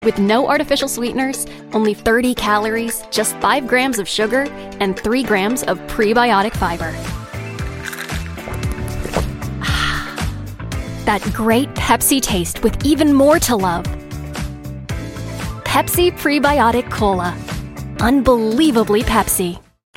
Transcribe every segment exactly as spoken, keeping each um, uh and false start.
With no artificial sweeteners, only thirty calories, just five grams of sugar, and three grams of prebiotic fiber. That great Pepsi taste with even more to love. Pepsi Prebiotic Cola. Unbelievably Pepsi.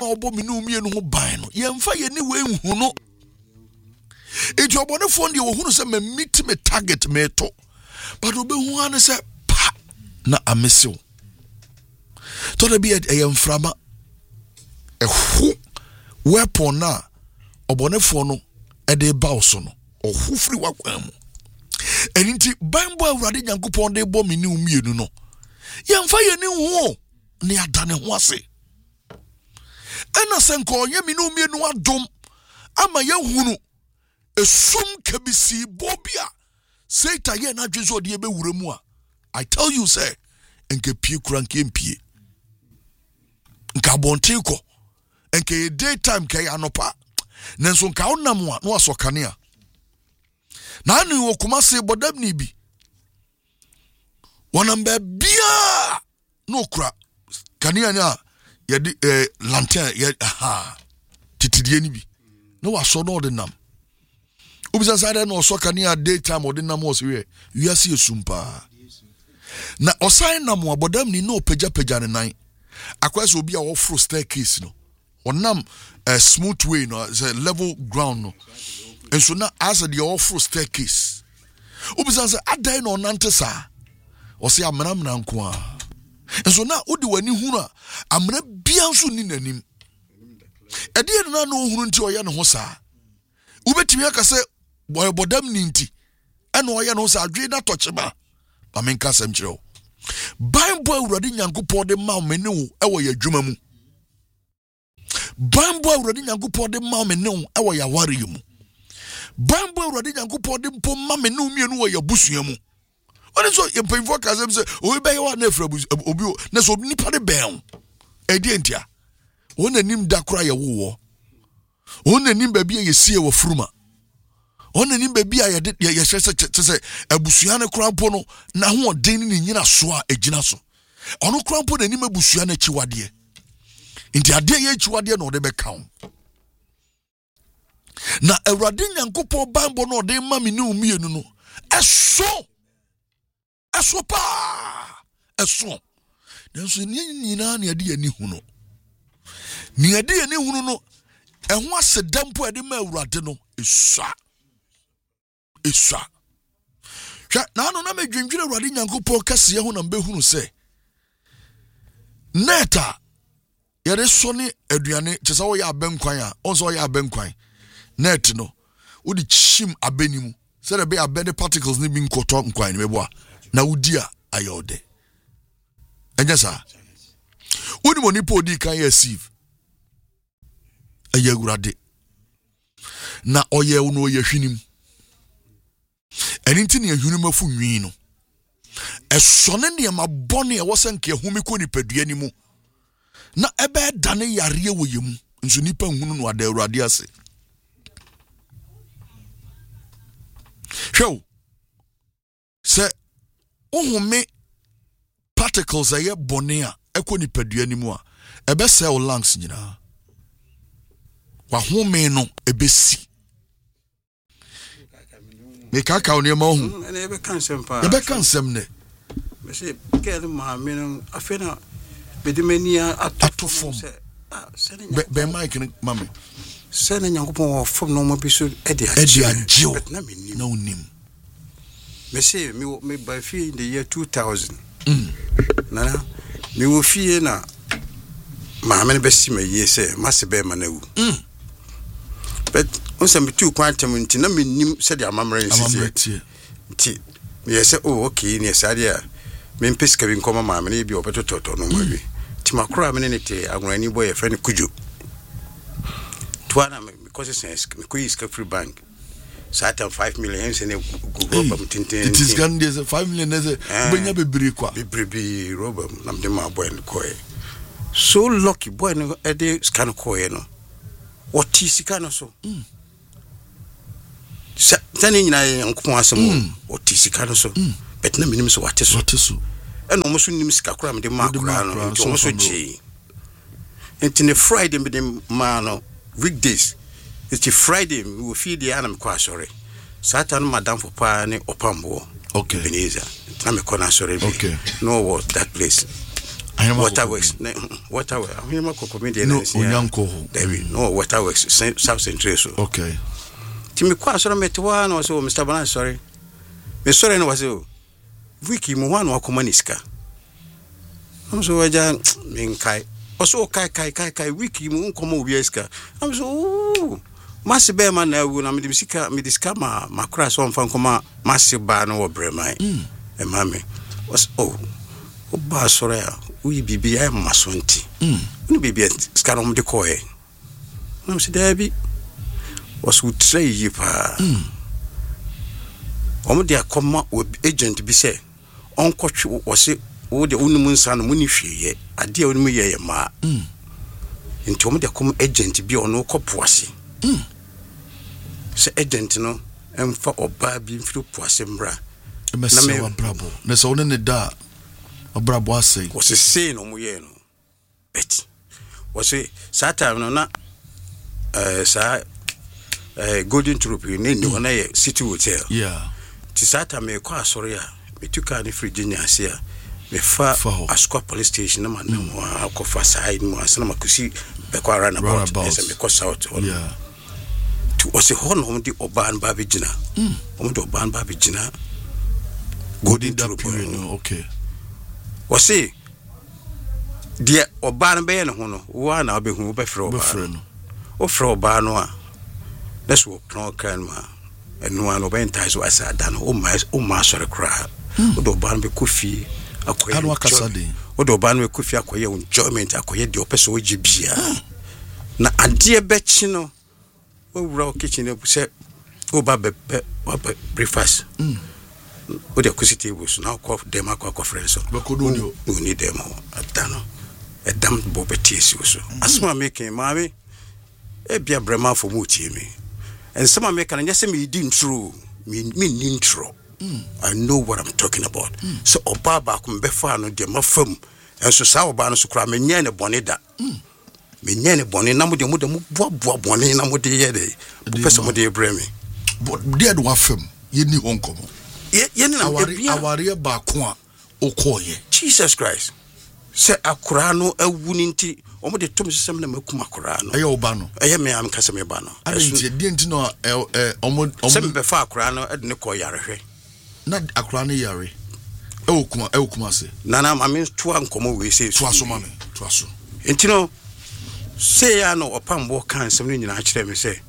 It's your body phone, you who say me meet me target me to. But obe who an say pa na amesio. To the be a yamframa a who weapon na obone phone no e de ba so no o who free wakwam. Enti Bible awurade Nyankopon de bo me ni umienu no. Yamfa ye ni ho ne adane ho ase. Ena senko ye me ni umienu adom ama ye hunu esum kabisi bobia Satan ye na dwezo de be wuremu a I tell you say enke pie kura nke mpie nka bonte ko enke daytime kai anopa nenso nka onam a no asokane a na anu okuma se bodam ni bi wonam ba bia no kura kania nya ye de eh, lantern ye ha titidie ni bi no waso no de nam ubisa sade no so kania daytime ode nam o se we wiase esumpa na osan nam abodam ni no pagya pagya ne nan akwase obi a wo fro staircase no onam a smooth way no a level ground no enso na as the wo fro staircase ubisa say adai no nante sa o se amena mena nko a enso na odi wani hunu a amena bia nso ni nanim ede na na ohunu nti oya ne ho sa ubetimi aka se boy bodam ni nti ena oya ne ho sa adwe na tocheba amenka sem kire Bible awurade Nyankopon de ma me ne wo e wo yadwuma mu Bible awurade Nyankopon de ma me ne wo e wo yaware mu Bible awurade Nyankopon de mpo ma me ne wo mienu wo yabusua mu oni so ye mpemfo ka sem se o be yawa na afra obi na so nipa de ben e die ntia wona nim da kora ye wo wona nim ba bia ye sie wo fruma ona ni baby a yede ye hye se abusua ne krampo no na ho den ni nyina so a agina so ono krampo na ni mabusua na chiwade nti ade ye chiwade na ode be kaun na awurade Nyankopon Bible no ode ma me ni umienu no eso eso pa eso nanso ni nyina na ade ani hu no ni ade ani hu no ehwo asedampo ade ma awurade no esa Eswa. Hwa na no na medwendwere awurade Nyankopon kase ho na mbehunu se. Neta yere so ne aduane te se wo ya abenkwan a onso ya abenkwan. Net no wo di chim abenimu. Se de be abede particles ni bi nkoto nkwan ni mebo a na wudi a ayode. Enye sa. Wodi moni po di kan ya sieve. Aye awurade. Na oye wo no oye hwinim. Enti ne ahunu mafu nwi no esone ne ma bone e wosanke ahumi ko ni padua ni mu na ebe dane yare wo yemu nso nipa hunu no ada awurade ase hwew se ohome particles aye bone a eko ni padua ni mu a ebe cell lungs nyina wa home no ebe si me kaka oni ma hu ene be kansem pa e be kansem ne me se kele ma me no afena be de mani atofom be be mic ni mama se na Nyankopon wo fom no mo biso e de agye but na me ni na onim me se me me by fee in the year two thousand mm na na me wo fie na ma me be si me ye se ma se be ma na wu mm but once me two quantum nti na me nim se de amamre nsi nti me say oh okay ni sade a me mpeska bi nkoma ma me bi obetototo no mawi ti makura me ne te agwani boy e friend kuju tuana me because sense me ko iska free bank satan five million se ne go bam tintin it is gan des five million ne benya bebre kwa bebre bi roba nam de ma boy ko so lucky boy no e de scan ko e no what sika no so mm sa tani nyina yankopon asem what sika no so bet na minim so what so what so and almost nim sika kura me de ma kura no nti almost gye nti ne Friday me de ma no weekdays it's Friday we will feed the animal kwa sorry Satan madam for pa ne opambo okay Ebenezer na me kona sorry okay no what that place Waterworks Waterworks I'm here mako comedian no onyanko David no Waterworks South Central so okay ti me kwa sorry metwa no so Mister Bana sorry me sorry no was o wiki mo wan akoma niska am so waja min kai oso kai kai kai kai wiki mo nkoma obi iska am so masi be man na wu na me disika me disika ma makura so mfa nkoma masi ba no wo bremai e mame was oh oba sorry we bibi ay masonti mm ni bibi ska no de ko e am se dabi was we tray yi pa mm omo de akoma agent bi se onkotwe wo se wo de unum nsa no muni hweye ade a unum ye ye ma mm nti omo de akoma agent bi ono kopoase mm se agent no emfa oba bi mfiri poase mbra na me brabo na so ne da obrabo asai wo se se no mo ye no bet wo se sata no na eh sa eh Golden Troop ni ni wona ye City Hotel yeah ti sata me kwa asori a metuka ni Virginia asia me fa Asqua police station na man mo akofa side mo asana makusi be kwa run about ese me ko south yeah to ose hono mo di oban ba be gina mm mo di oban ba be gina Golden Troop okay ose dia oban be no hono wa na be hu be fro oban o fro oban no a that's what no kan ma enu ano ben ties wa sa dan o ma o ma sore kra o do ban be kofi akoye anu akasade o do ban be kofi akoye enjoyment akoye de opeso oji bia na ade be chi no o wura kitchen e se o ba be breakfast mm o de kusi table so na ko dem akwa conference be ko do dio o ni dem atano e dam bo betie si so asma making maame e bia brema for mu tie me and some American just say me didn't true me me intro mm. I know what I'm talking about mm. so oba ba ko mbefa no de mafam and so sa oba no so kra me nya ne bone da mm. me nya ne bone na mo de mo de mo boa boa bone na mo de ye de pese mo de breme but de do afam ye ni honkom ye ye na awari awari ba ko a okoye Jesus Christ se akura no awu ni nti omo de tom system na makum akura no aye oba no aye me am kase me ba no arentie de nti no eh omo omo se me fa akura no e de ne ko yarehwe na akura no yare e okuma e okuma se na na ma me to ankomo we se to aso ma me to aso nti no se ya no opambo kan sem no nyina akire me se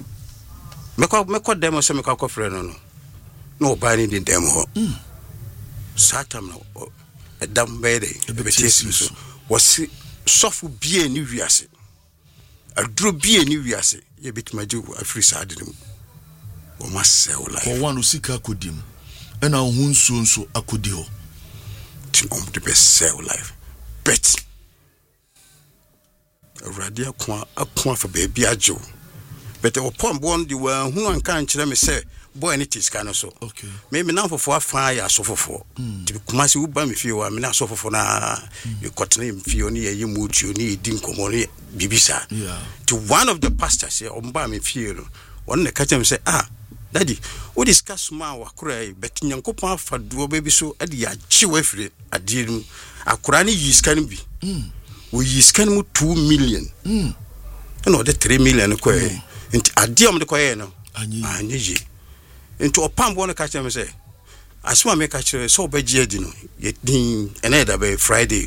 me ko me ko demo se me ko frɛ no no no oba ni de demo ho mm satam no edam bede ebetesi so wasi sofu bie ni wiase aduro bie ni wiase ye bitmaje afri saade mu o masel life ko wanu sika kodim ena hu nso nso akodi ho tin om de best sell life bet radia kwa akwa fa baby ajo bet o pom bon di wa hu anka nkire me se boy ni tiska no so okay me me na fofo afa ya so fofo ti kuma se uba me fie wa me na so fofo na e kotene me fie oni ye mutu oni edi nkomo ni bibisa yeah to one of the pastors here omba me fie no won ne ka tem say ah daddy we discuss ma wa kura bet nyankopon afa do ba bi so ade ya chi wa fire ade nu akura ni yiska no bi mm we yiska no two million mm no de three million ko e nti ade am de ko e no anyi anyi into opambo no catch me say asuma me catch so obaji edi no ye din ena da be Friday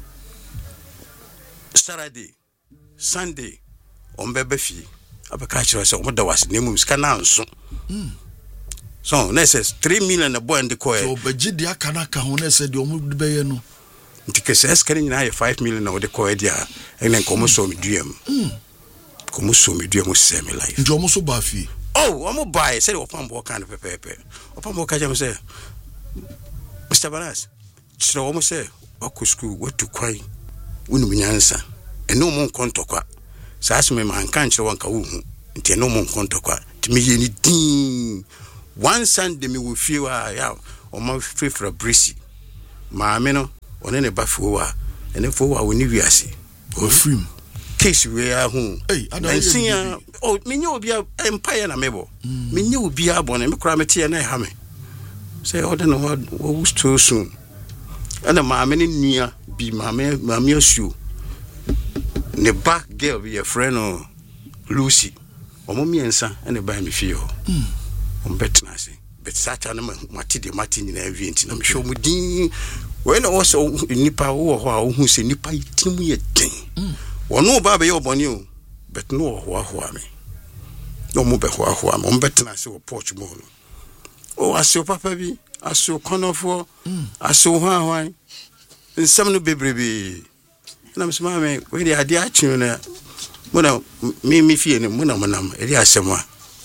Saturday Sunday on bebe fi abeka catch so mo da was nemu ska na nso mm so na says three million na boy and the coin so obaji dia kana ka ho na say de omo be ye no ntike say ska ni na ye five million na o de coin dia enen komo so me duam mm komo so me duam se me life nti omo so ba fi oh, I'm going to buy. Say, Opambo kind of pepe. Opambo Kajam say, Mister Banas, so almost say, Oku school, what to cry? Unumyansa, and no more contokwa. So ask me, man, can't you want to until no more contokwa. To me, anything. One Sunday, me will feel I have on my free for a breezy. maame no one ne ba fowa ene fowa woni wiase o film case we a hu eh adansia o menye obi empire na mebo menye obi abone me kura mete na ha me say o de no wo too soon ana maame ne nua bi maame maame asu ne ba girl be a friend o Lucy omo miensa ene ba me fie ho on betna say bet sacha na mati de mati ni na avi nti na me show mu din we na was nipa wo ho a wo hu se nipa yitim ye den wono ba be ye oboni o bet no ho ho ame no mo be ho ho ame on betna say wo porch mo no o asio papa bi asio konofo asio hwan hwan nsam no bebrebe na me sema me we de ade a chiu na mo na mi mi fie ne mo na mo nam e de asema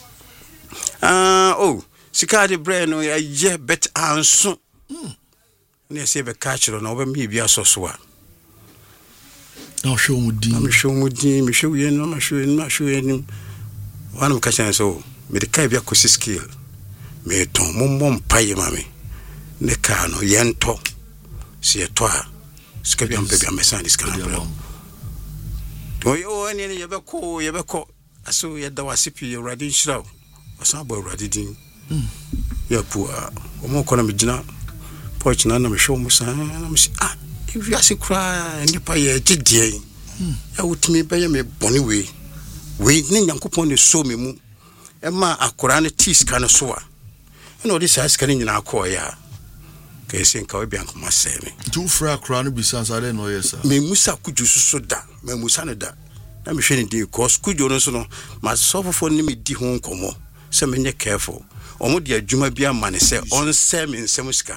ah oh sikade brain no ya je bet anso ne se be catch no oba mi bia soso a na show mu din na show mu din mi show ye no ma show ye ma show ye ni wana mka chan so me de kai bia kosi skill me ton mo mo mpaye ma me ne ka no yento se to a ska bia mpe bia mesani ska na bro to yo ene ne ye be ko ye be ko aso ye da wasipi ye radi shiraw asan bo radi din ya pua omo kona mejina poch na na me show musa na me ah if you ask cry nipa ye gidie ya wutimi be ye me boni we we ne nyankopon ne so me mu e ma akora ne tis ka ne so a na odi sa ska ne nyina akọ ya ka ese nka we bian koma se me tu fra akora ne bisansa de no yesa me musa kuju so da me musa ne da na me hwe ne di cause kuju no so no ma sofofo ne me di ho nkomo se me nye careful omo di adwuma bia mane se on se me nsem sika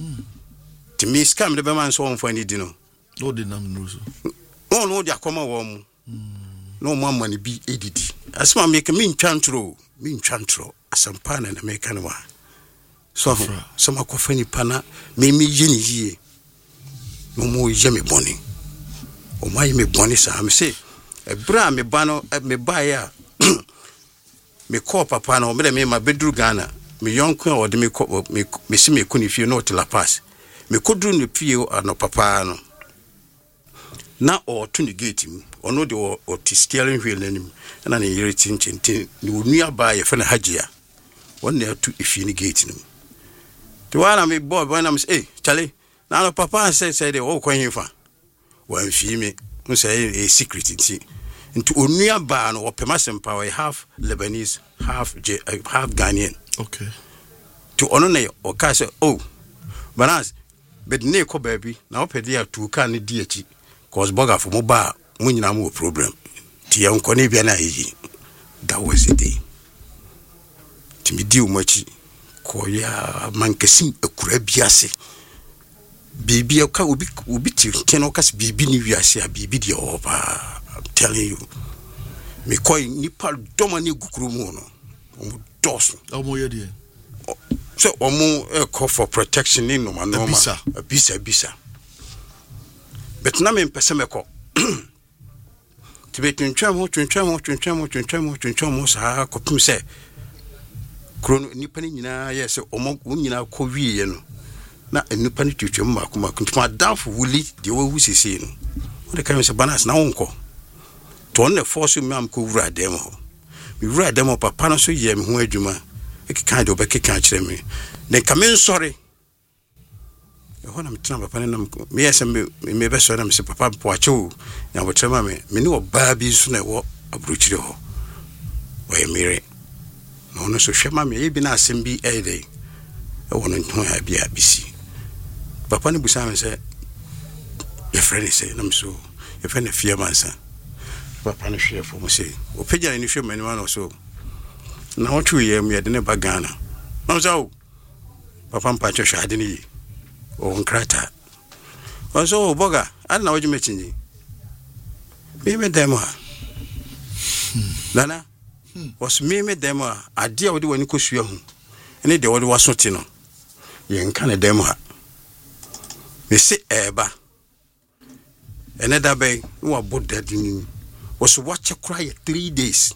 ti mi sika me de be man so on fani di no no de nam no so no no di akoma wo mu no mo amane bi edidi asema me ka mi ntwantro mi ntwantro asampa na na me ka no wa so so ma ko fani pana me mi yeni yie no mo je me boni o mai me boni sa me se e bra me ba no me ba ya me call papa na o me me ma bedru Ghana me yonko o de me me me si me kuni fie no tela pass me kodru ne pie no papa no na o to ne gate mu ono de o steering wheel nanim na ne yere tinchintin ni onua ba ye fe na hajia won na to ifie ne gate no to wana me boy boy na me eh chale na no papa say say de o kwan fa wan fie me no say a secret nti nti onua ba no opemasem power half Lebanese half J, uh, half Ghanaian okay to ono na o ka say oh balance but ne ko baby na opedi ya tu ka ne di achi cause boga for mo ba mo nyina mo problem ti ya nko ne bia na yi that was the day ti mi di umachi ko ya mankesim ekura biase bibi ka obi obi ti keno ka se bibi ni wiase a bibi di oba I'm telling you me koi nipa domani gukuru mu no omo dos omo ye de so omo e call for protection in no ma no ma bisa bisa bisa but na me pese me ko ti be twentwam ho twentwam ho twentwam ho twentwam ho twentwam ho sa ko pum se krono nipa ni nyina ye se omo nyina ko wie no na nipa ni twetwam ma ko ma ntuma danfo wuli de wo hu sisi no o de kan se balance na wonko to ne force me am ko wura dem ho mi wura dem papa no so ye me ho adwuma e kan de obekeka kire me ne kamen sorry e ho na me tena papa ne nam me yesa me me be so na me se papa po acho na bo trema me me ne oba bi so na wo abrochire ho wo ye mere no no so hwema me e bi na asem bi e dey e wo no nto ya bi abisi papa ne busa me se ye friend say na me so ye friend fear man sa papa no hwe fo mo say o pejana ni hwe mani ma no so na wo twu ye me de ne ba Ghana na so papa mpa cho hwa de ni o nkrata o so boga an na woju mechinji me me demo nana was me me demo ade a wo de wani kosua hu ene de wo de wasoti no ye nka ne demo me se eba ene da be wo bodda dini was watch a cry three days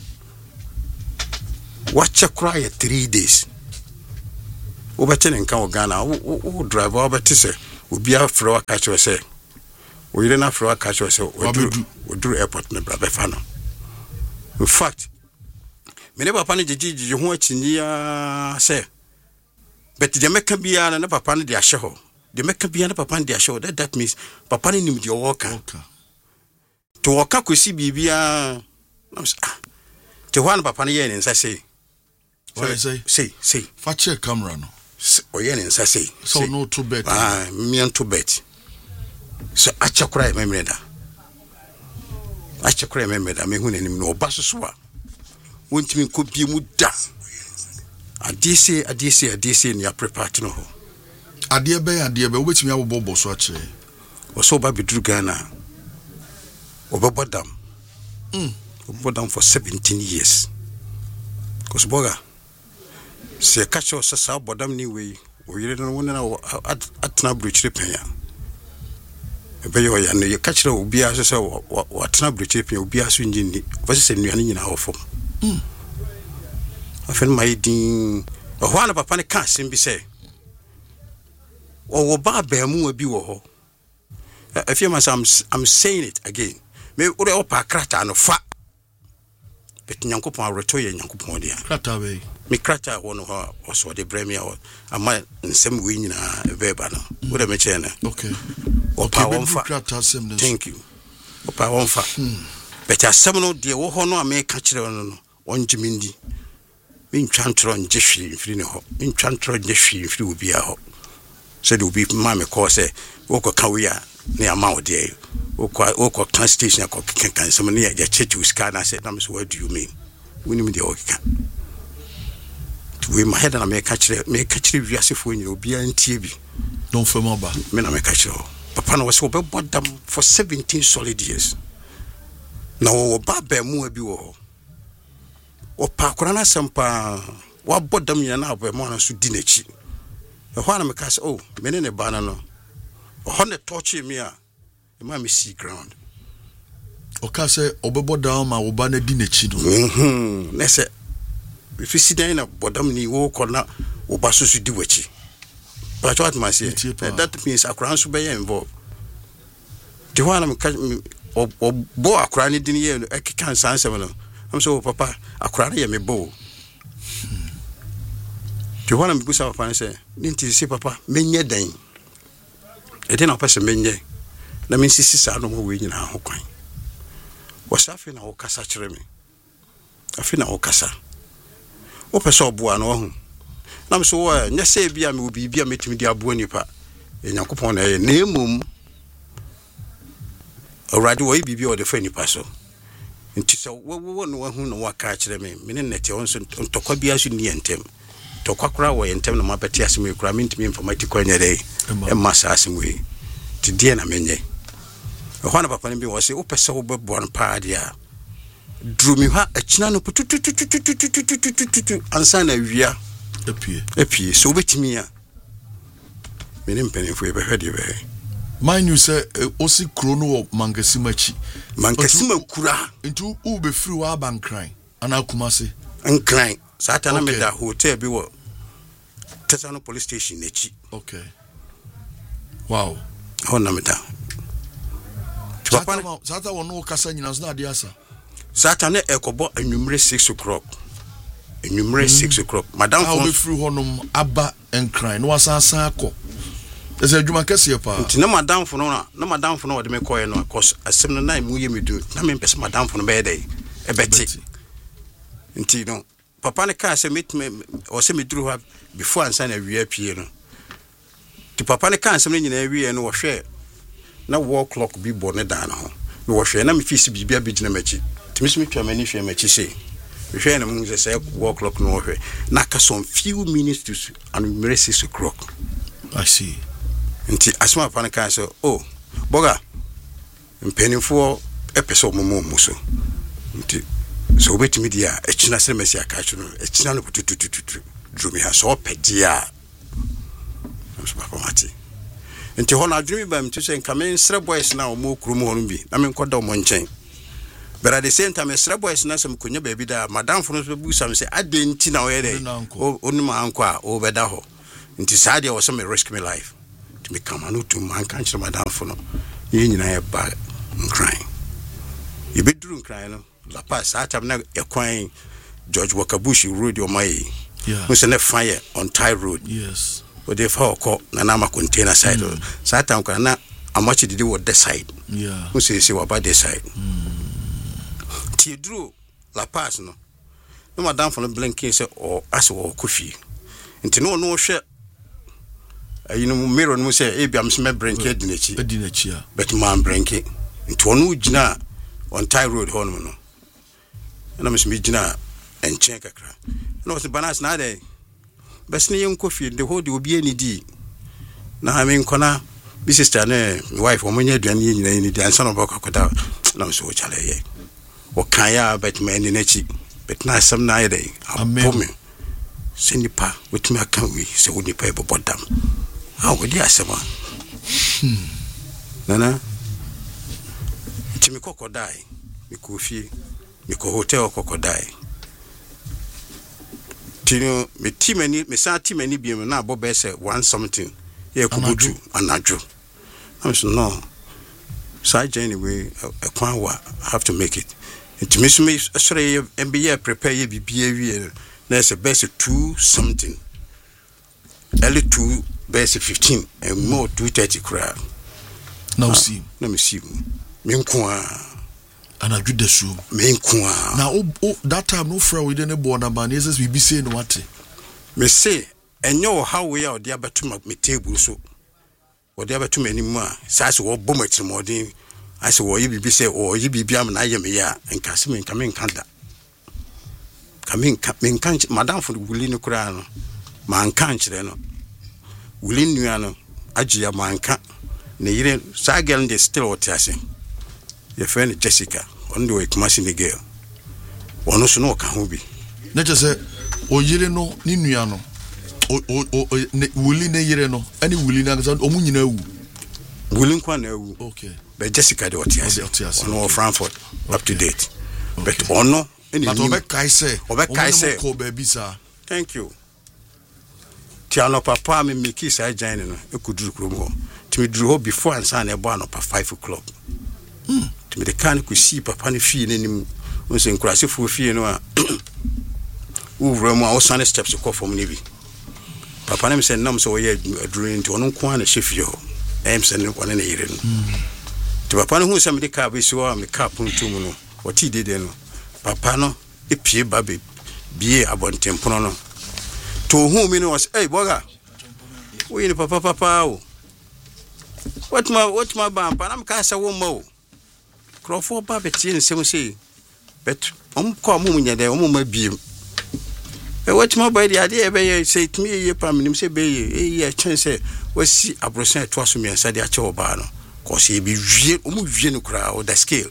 watch a cry three days obetene nka o Ghana o driver obetise obia fro aka cho say o yire na fro aka cho say o duru airport na bra be fa no in fact me ne papa ne gigi ho achinia say but the meka bia na papa ne de ahye ho the meka bia na papa ne de ahye ho that that means papa ne nim de worka to worka kwesi bibia na ah te ho na papa ne ye ne nsa say what I say say say fa check camera no o ye ne nsa say so no too bet ah me an too bet so acha kura me me da acha kura me me da me hu ne nim no oba soso a wontimi ko bie mu da adise adise adise ni prepare no ho ade be ade be obetimi abobo so a kire o so ba bidru Ghana obobodam mm obobodam for seventeen years cause boga se kacho sasa bodam ni we o yire no wona atna bruchire penya ebe yo ya ne kachira obi a so watna bruchire penya obi a so njini vase se nuane nyina hofo mm afen mai din o hwana papa ne ka sembi se o wo ba ba mu abi wo ho afia ma I'm I'm saying it again me ore opa krata no fa bet nyankopon aroto ye nyankopon dia krata we me krata wo no ho o so de bremia o ama nsem we nyina veba no wo de me che na okay opa won fa krata sem no thank you opa won fa bet asem no de wo ho no ame ka kire no no onjimindi min twantro nje hwi mfiri ne ho min twantro nje hwi mfiri obi a ho said obi ma me ko se wo ko ka we a ne ama wo de wo ko wo ko trans station ko kan kan some ne ya chechi uska na said na so what do you mean we nim de o ka we ma head na me ka kire me ka kire wi asefo nyina obi a ntie bi don't fema ba me na me ka kire papa na wo so be bodam for seventeen solid years na wo ba ba mu abi wo o pa kora na sempa wa bodam nyina na ba mo na so di nachi e ho na me ka say oh me ne ne ba na no o ho ne touch me a e ma me see ground o ka say obebo down ma wo ba na di nachi no mhm na say if you see na bodam ni wo ko na wo ba so so di wachi but what ma say that means akran so be involved the one am ka o bo akran ni din ye e kan sansem no I'm so papa akran ye me bo the one am busa papa say ninti si papa menye dan e dey na pese menye na me sisi sa no mo we nyina ho kwan wo safi na wo kasa kire me afi na wo kasa wo pese oboa no ho na me so wo nya se bia me obi bia metimi di aboa nipa e Yakobon na e na emum already wo bibia o de fa nipa so nti so wo wo no hu no waka kire me me ne nete on so ntokwa bia so ni entem tokwa kura wo entem na mabeti asem ekura me ntimi informatic kwanya dai e masa asem we ti die na menye e ho na papa ne bi wo se wo pese wo bebo no pa dia dru mi ha akina no putututututututututu ansa na wia epie epie so betimi a me ne mpenefo e be hwede be mind you say osi krono wo Mangasima-chi Mangasima-kura ntu u be free wa bankran ana Kumasi ankran satana me da hotel bi wo Tesano police station nechi okay wow hona me da Satana Satana wono kasa nyina so na ade asa Satana ekobo anwumre six o'clock anwumre six o'clock madam for be free honum aba enkran no wasansan akọ ese adwuma kase pa nti na madam for no na madam for no de me koye no cause asem no na mu ye medu na me pese madam for no be dey e beti nti no papa ne ka se metme o se meduru ha before ansa na wi apie no ti papa ne ka asem no nyina wi no wo hwe na war clock bi bo ne dan ho no wo hwe na me fisi bibia bi gina machi ti mi so metwa mani hwe machi se we hwe na mu se say war clock no wo hwe na ka some few minutes to and we six o'clock I see nti asma papa ne ka se oh boga mpenifo epeso momo muso nti so obetimi dia echina se mesi aka chu no echina no pututututu drumi ha so pedia so papa mati nti ho na drumi ba mti se nkamen sre boys na o mo krum ho no bi na me nkoda mo nchen but at the same time sre boys na se mkonya ba bi da madam fo no so bu sam se adenti na o yede onima anko a o beda ho nti sa dia wo so me risk me life to me come and to man can't show my down for no. You and I are bad and crying. You be doing crying, La Paz, I have now acquiring George Wakabushi road your my. Yeah. Who's in a fire on Thai Road. Yes. But if I call Nanama container side, mm. Satan can how much did you what the side? Yeah. Who says you about the side? Mm. Tia drew La Paz no. No madam from the blinking say or as or coffee. Into no no share. You know, mirror no say, eh, I'm smell branky dinachi. A dinachi. But man branky. Into no jina on Thai Road Hormono. And I'm smith jina and check a crack. No, it's bananas na day. Best young coffee, the whole will be any D. Now I mean, Connor, this is my wife, or when you're doing any dance on a book. No, so chale. Or Kaya, but man in a cheek, but not some night day. I'm me. Send you pa with me, can we say, when you pay for bottom? How would you ask someone? Nana Timmy Crocodile, me coffee, me co hotel crocodile. Tino, me team any, me sa team any be na Bob say one something. Yeah, kubuju anaju. I'm so no. Side anyway, a quan have to make it. It miss me sorry M B A prepare ye be behavior. There's a best two something. Early two best fifteen and more two thirty crowd. Now see. Let me see. Me kwa. And I do the show. Now, oh, oh, that time no friend with any born man. Yes, we be saying what? Me say, and know how we are there, but to my table so. Or there, but too many more. Says or bomb it more. I say, or you be say, or you be beyond I am here, and Casimir coming can't. Coming, coming, can't, Madame for the Willino Crano. Man can't, then. Willin Nuano, Ajia Manca, Near Sagan, they still or tassing. Your friend Jessica, on the way to Massini girl. One also know can be. Let us say, O Yereno, Ninuano, or Willing a Yereno, any willing answer, or Munino. Willing Quano. Okay. But Jessica, the Otias, or Frankfurt, up to date. But or no, any Obekai say, Obekai say, oh, baby, sir. Thank you. Tiano Papa, me me kiss I join in a good room. To me, drew before and sign a barn up at five o'clock. Hmm. To me, the kind could see Papa and fee in him was in Crassi for fear no. Who room our son steps to call from Navy. Papa name said, Num so a dream to one quan a shift yo. I'm sending one in a year. To Papa who somebody car we saw me cap on two mono. What he did then. Papa no, a pie baby, be about tempono. To whom it was, hey, Boga. We in Papa Papa. What my what my bump, and I'm cast a woman. Crawford Babbity and some say, but um, come when you're there, um, my beam. What my body idea, bay say to me, ye pam, say bay, ye chance, was see a brochure to me and said, I chose Barno, cause he be real, um, crowd, the scale.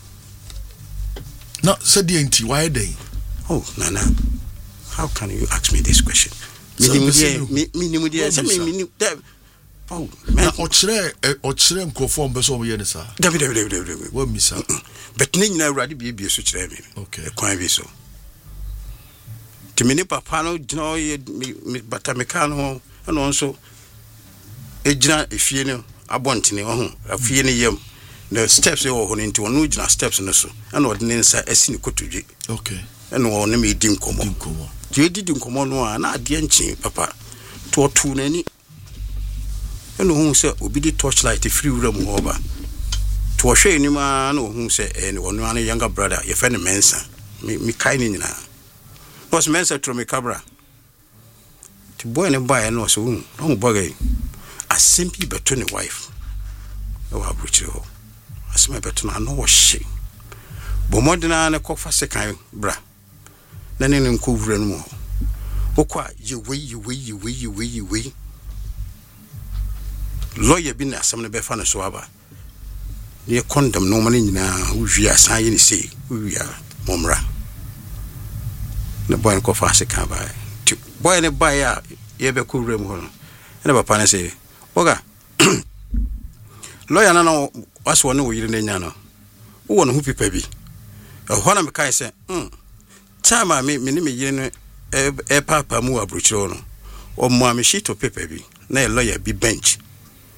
No, said the auntie, why day? Oh, Nana, how can you ask me this question? Minimum, minimum, oh, man, or chere or chere and conform beso yenisa. David, David, David, what miss? But Nina already be a such a okay, quite be so. To many papano, joy, but a mecano, and also a jina if you know, a bontini, a fieni yum. The steps are all into a new steps and so, and ordinance a cynical to G. Okay, and one me dim come on. You didn't come on one, not the ancient papa. To a two any. And who said, will be the torchlight, the free room over. To a shame, any man who said, and one younger brother, your friend Mensa, me, me kind in now. Was Mensa to me cabra? To boy and buy and also, long buggy. A simply between a wife. Oh, I'll reach you. As my better, I know what she. But more than a cock for second, bra. Then in cover and more. Oh, quite, you way, you way, you way, you way, you way. Lawyer been as some of the Befana Swaba. Near condom, no money now, we are signing, say, we are Momra. The boy and coffee as a can buy. Boy and a buyer, ye be cool room. And never pan say, Boga. Lawyer, no, us one way in Nano. Who one who be? A Honam Kai say, hm. Time I make me name a papa mua bruchono. Or mammy sheet of paper be. Nay lawyer be bench.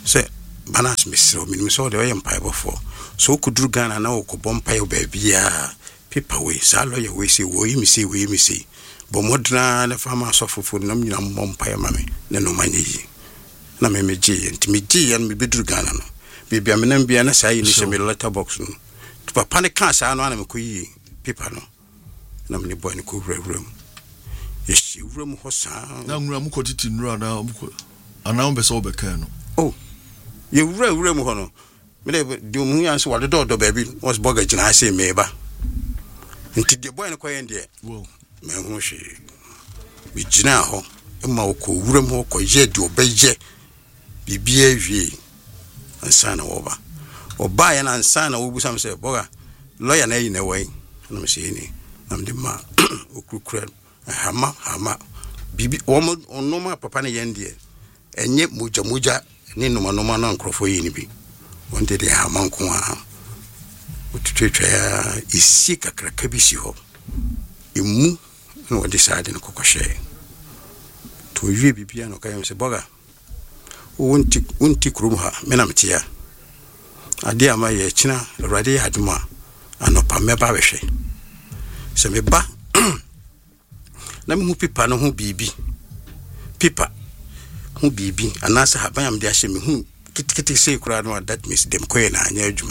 say Banas Mister Minim so the empire before. So could do Ghana now could bompire baby paper way, salo ya we say we me say we me say. But modern the farmer suffer for no bompire mammy, no money. Na me me G and me G and me bedru Ghana no. Baby I mean be an say in me letterbox no. To panic can't say no kui paper no. Na me boy no cool room. Yes, you room hosa. Na ngura mu koditi nura na mu ana mbe so be kan no. Oh. You room room hono. Me dey do mu yanso wa do do baby was burger gina say meba. Nti de boy no koyen de. Wo. Me hu hwe. Me gina ho. E ma ko room ho ko ye de obeje. Bibia wie. Ansa na wo ba. Oba ya na ansa na wo bu sam say burger. Lawyer na yi na wai. Na me say ni. Na me de ma okukura. Hama hama bibi womo onoma papa ne yende enye muja muja ni noma noma na nkrofo yi ni bi wonde de hama nko a otutwetwa ya isi kakra kabisi ho emu no wode saade no kokoshe to wie bibia no kayem se boga wonti wonti krum ha mena mtia ade ama ye china rade aduma anopa meba wehwe se meba na me hu pipa no hu bibi pipa hu bibi anasa haban am de ahye me hu kitikiti sei kura no that means dem koye na anya adwuma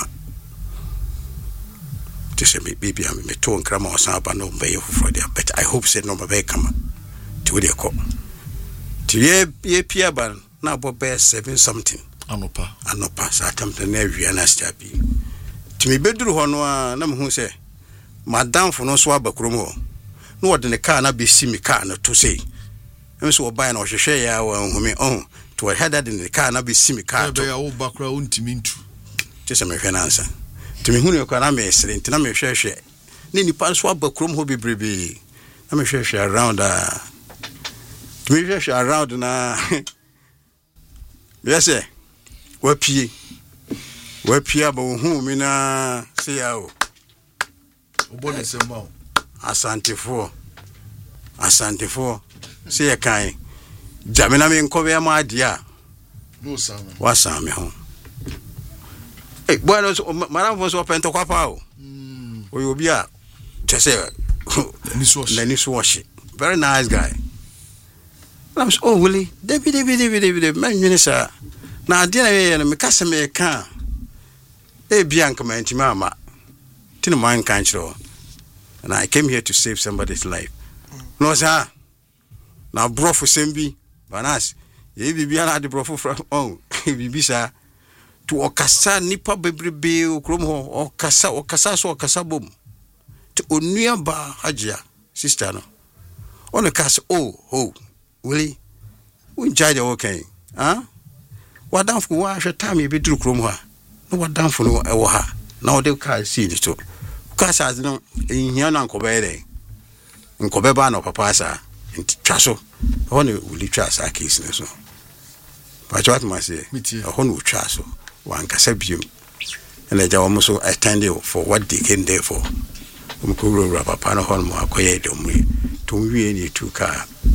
to say me bibi am me to nkra ma osan aba no be for there but I hope say no be kama to dey ko to ye ye pia ban na bo be seven something anopa anopa sa tamta na awia na stabi to me beduru ho no a na me hu say madam fo no so abakrom ho no wode ne car na be simi car na to say enso oban na ohwehwe ya wa nhumi oh to header de ne car na be simi car to ya wo bakra untimi ntu tese me hwe na ansa timi hunu e kwa na me sere ntina me hwehwe ne nipa so abakrom ho bebrebe na me hwehwe around a timi hwehwe around na yes eh wa pie wa pie ba hu mi na se ya o obone semba asantefo asantefo se ye kan jamina me nkobe ma adia no sama wa same ho eh bueno mara fo so pento kwa pa o mm o yobi a chese nani so washi very nice guy I'm so oh really David David David David man minister na adia na ye no me kase me kan e bia nkama ntima ama tinu man kan chiro. And I came here to save somebody's life. Mm. No, sir. Now, bro, for Sembi, Banas, ye be an ad bro from oh, be sir. To Okasa, Nipa Baby, Kromo, or Casa, or Casas, or Casabum. To Unia Ba Hajia, sister. No. On the cast, oh, oh, Willie, we judge okay, huh? What down for one time you be true Kromo? No, what down for no, Oha. Now they can't see the two. Kasa no in here na nkobere nkobeba no papa sa ntwaso ho ne uli twasa case ne so pa chat ma say ho no twaso wan kasa biom na ja wo so attend for what they came there for um ko ro papa no ho mo akoye de mu to wie ni tu ka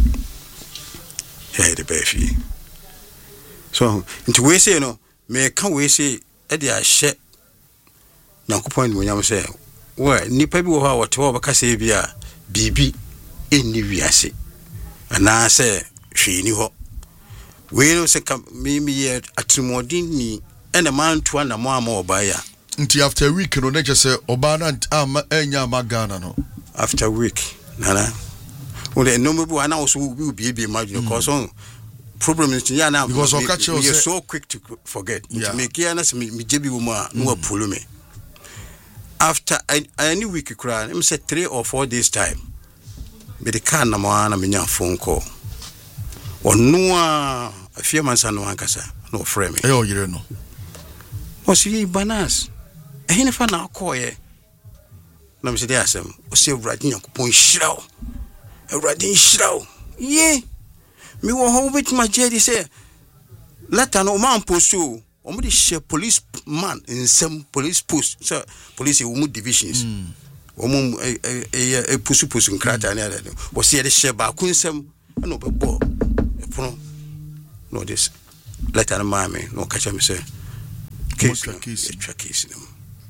he de befi so into we say no me kan we say e de a hye na ko point mo nyam say wa nipa bi wo ha wote wo baka se bia bibi enni wiase ana se hwini ho we no se kam mi mi ye atremodin ni ena man to na mo ama obaya nti after a week no na je oba na ama enya magana no after a week nana wo de no mebu ana wo so bi bibi imagine cause on problem is ya na because o catch you so quick to forget it make ya na se mi jebi wo ma no apolo me after any week cry I'm say three or four days time be the car na ma na menya phone call onu a afia mansa no ankasa no frame e o yire no o si Banas e hine fa na call ye na me say asem o se urade yakopon hiraw urade hiraw ye me wo ho bit ma jedi say leta no man posto omo de share police man in some police post so police wo mu divisions omo e e pusu pusu nkrata na ade wo se de share ba kunsem na obebo epono no this letter no mame no catch me say case case case no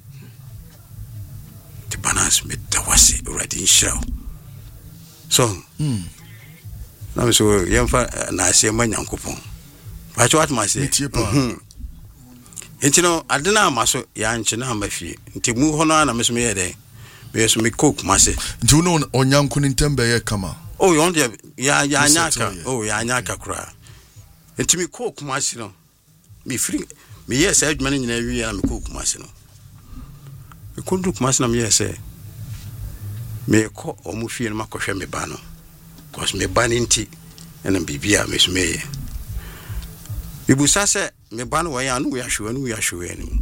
the balance me that was already in show so mm na so yemfa na ase ma nyankopon but what must say enti no adena amaso ya nche na amafie enti mu ho no na me so me yede me so me cook mase enti wo no onyanko ni ntembe ye kama oh you want ya ya nyaka oh ya nyaka kura enti me cook mase no me free me yes adwuma nyina wi ya me cook mase no me cook mase na me yes me ko omu fie no makohwe me ba no cause me ba nti na bibia me so me bibusa se me ba no ya no ya hwe no ya hwe ni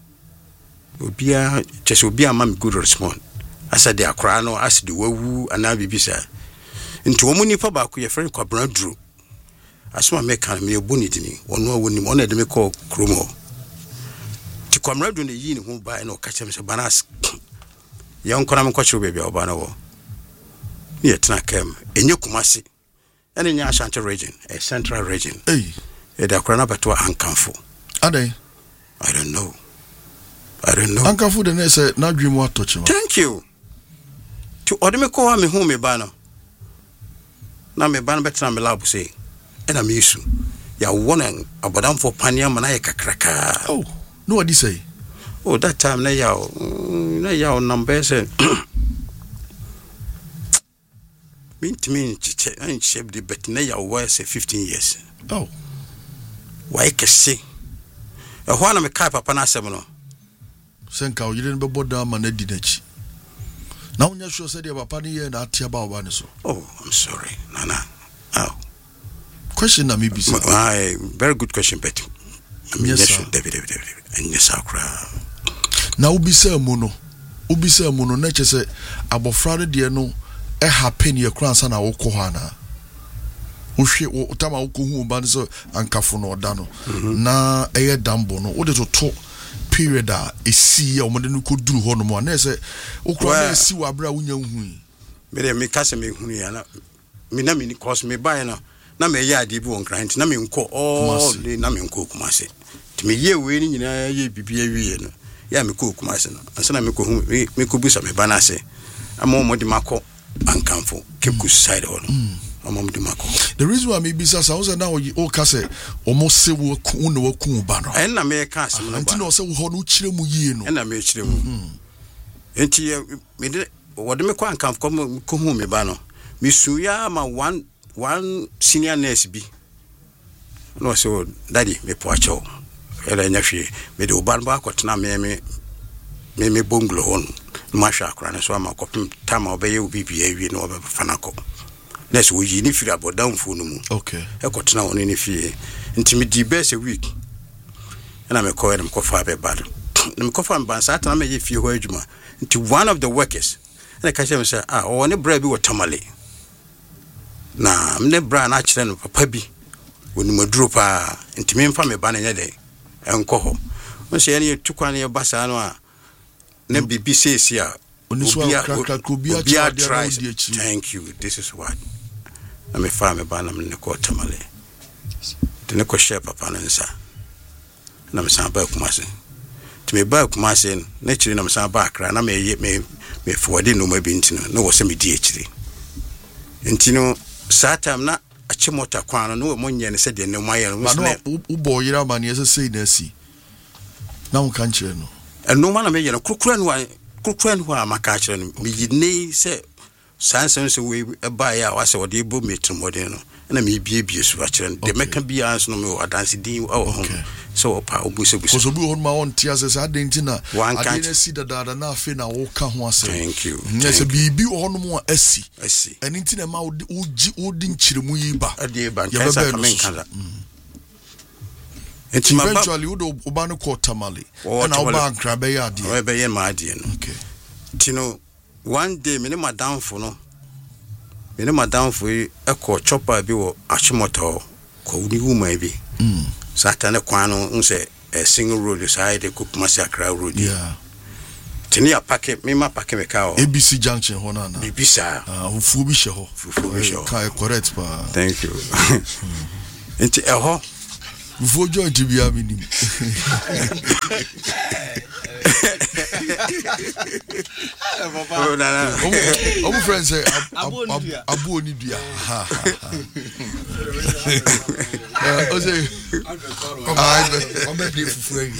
obia chese obia ma me good respond asa de akra no asa de wawu ana bibisa nti wo mu nipa ba ko ye friend kwabra duro asoma me kan me ebu ni dini wono woni mo na de me call kromo ti kwamra duro ne yi ni ho ba na o ka chem se banas ya nkora me kwacho bebia oba na wo ye tena kem enye kumase ene nya Ashanti region a central region eh e da krana beto ankamfo adai I don't know I don't know ankamfo de na say na dwemu atochima thank you to odeme ko me hu me ba no na me ba no betena me lab say ena me isu ya wona abodam for pania mana ye kakraka oh no what do you say oh that time na ya na ya number say mint mint chiche and shape the bet na ya was fifteen years oh why kese e ho na me kai papa na asem no senka o yire no bebo da ma na di nachi na unya sure say the papa ni ye na atia ba oba ni so oh I'm sorry nana oh question na me be say I very good question but yes sir David David and yes akra na ubisa mu no ubisa mu no na che say abofra de no e happen ye kransa na wo ko hana uhwe wo tama wo ko hu ba no so ankafo no oda no na eye dambo no wo de to to period a esi ya omode no ko duru ho no mo na se wo kra na esi wa bra wunya hu me de me kase me hu ya na me na me ni cause me buy na na me ya ade bi won grant na me nko all day na me nko kumase ti me ye we ni nyina ye bibia wie no ya me ko kumase no ansa na me ko hu me ko busa me ba na se ama mo de makọ ankamfo keep good side on ama mo de makọ the reason why me bisa sa so na o ka se o mo se wo ku na wo ku ba no en na me ka se no anti no se wo ho no kire mu yie no en na me kire mu enti me de wo de me ko ankamfo ko hu me ba no me su ya ma one one senior nurse bi no so daddy me po acho ele nya hwe me de oban ba akotena me me me me bonglo hon ma hwa akra na so ma kopim tama obeye obi bia wi no obe fanako nurse wo yi ni firi abodan fo no mu okay ekotena won ni fie nti me di best a week na me ko edem ko fa be bad na me ko fa ban sa ta na me ye fie ho adwuma nti one of the workers na ka say say ah o ne bra bi wo tamale na mne bra na kire no papa bi woni maduro pa nti me mfa me ba na nya de enko ho mo se ye tukwan ye basa no a na bibi sesi a obia obia tries thank you this is what na me fa me ba na me ko tamale de ne ko share papa na nsa na me san ba kumase ti me ba kumase na kire na me san ba akra na me me me forward no ma bi ntino na wo se me di akire ntino satam na achimota kwano no mo nyene se de ne moye no so na ubo yira mani ese sei na si na wo kan kire no eno ma na me yene krokra no krokra no a maka kire no me yine se sansen se we ba ya wa se wo de bo metro modern no na me bie bie so akire no de meka bia anso no me wa dance din o ho so opa obuse buse so bi ho ma on tia se sa dentina ade na si dada na afi na wo ka ho ase thank you yes bi bi ho no mo asi asi eni ntina ma oji odi nchiremu yi ba ade ba kansa kamen kanza enti ma eventually wo do oba no ko tamale na oba ankra be ya ade o be ye ma ade no okay tino one day me ne madam fo no me ne madam fo e ko chopper bi wo achimoto ko uni woman bi mm satane kwano nse a single road side ko Kumasi Accra road yeah tini ya pake me ma pake me ka o A B C junction ho na na bibisa ah fufu bi she ho fufu bi she ho ka correct pa thank you enti e ho Before join to be a minimum. Oh, no, no. Our friends say, Abu Nidia. I say, I'm a beautiful friend.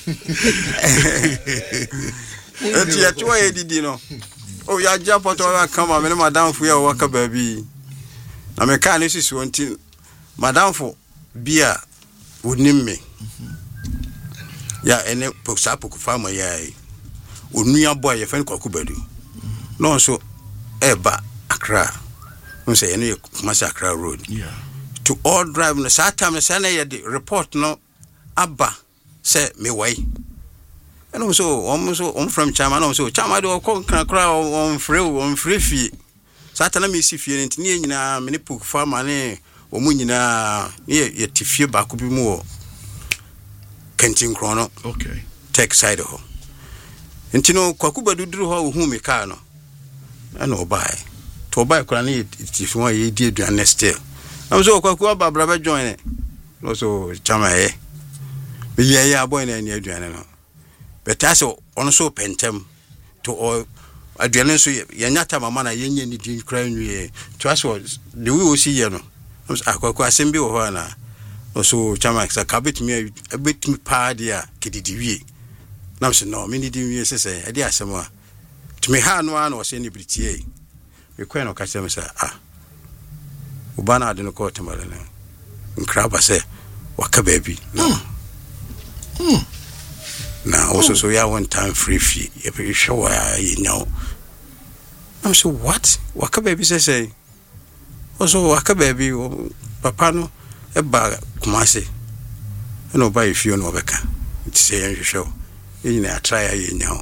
That's why I did, you know. Oh, you jump out of come on, Madame for your worker, baby. I'm a kind of is wanting Madame for beer would name me. Ya, and then post up a farmer, yea. Would me a boy a friend called Kubedu. No, so Eba Accra. Don't say any Massacre Road. Yeah. To all driving the Satam, the Sana, the report no Abba say me way. And also, almost on from Chama, also Chama do a crowd on free on free fee. Satana Missy feeling near na many pook farm money or munina near yet if you back could be more. Kenting Chrono, okay. Take side of her. And you know, Kwakuba do drew her whom me cano. I know buy. To buy cranny if you want ye did your next year. I'm so Kwakuba brother join it. Also, Chama eh. But yeah, yeah, boy, and you're doing. But that's also pentem to all Adrian. So Yanata Mamma, Yen, didn't cry to us was the we will see you. I was Aquasimbi or Hana. Also, Chamax, a cabit me a bit me padia, Kitty D V. Now, so no, many D V say, I dear somewhere. To me, hand one was any pretty. We quite no catch them say, ah. Ubana didn't call to Malana. And Crab, I say, Waka baby. No. Hmm. Now, also, so yeah, one time free fee. If you show you know. I'm so what? Waka baby say, also, Waka baby, Papa no, a bag, Kumasi. And no buy if you know Becca. It's saying you show. You know, try you know.